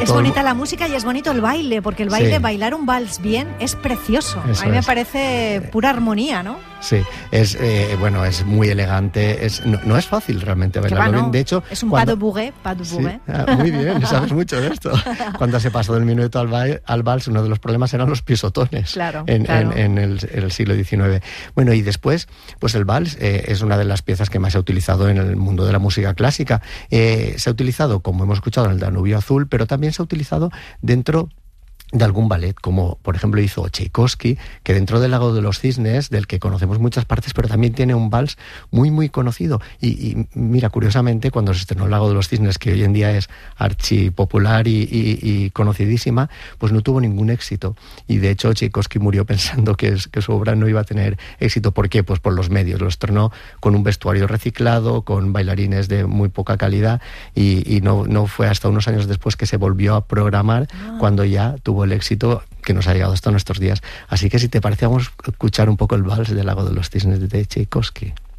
Es bonita la música y es bonito el baile, porque el baile, bailar un vals bien es precioso. Eso a mí me parece pura armonía, ¿no? Sí, es muy elegante, no es fácil realmente bailarlo bien. De hecho, es un pas de bourrée. Sí, muy bien, sabes mucho de esto. Cuando se pasó del minueto al vals, uno de los problemas eran los pisotones en el siglo XIX. Bueno, y después, pues el vals es una de las piezas que más se ha utilizado en el mundo de la música clásica. Se ha utilizado, como hemos escuchado, en el Danubio Azul, pero también se ha utilizado dentro de algún ballet, como por ejemplo hizo Tchaikovsky, que dentro del Lago de los Cisnes, del que conocemos muchas partes, pero también tiene un vals muy muy conocido. Y mira, curiosamente, cuando se estrenó el Lago de los Cisnes, que hoy en día es archipopular y conocidísima, pues no tuvo ningún éxito. Y de hecho Tchaikovsky murió pensando que su obra no iba a tener éxito. ¿Por qué? Pues por los medios. Lo estrenó con un vestuario reciclado, con bailarines de muy poca calidad, y no fue hasta unos años después que se volvió a programar, cuando ya tuvo el éxito que nos ha llegado hasta nuestros días. Así que si te parece, vamos a escuchar un poco el vals del Lago de los Cisnes de Tchaikovsky.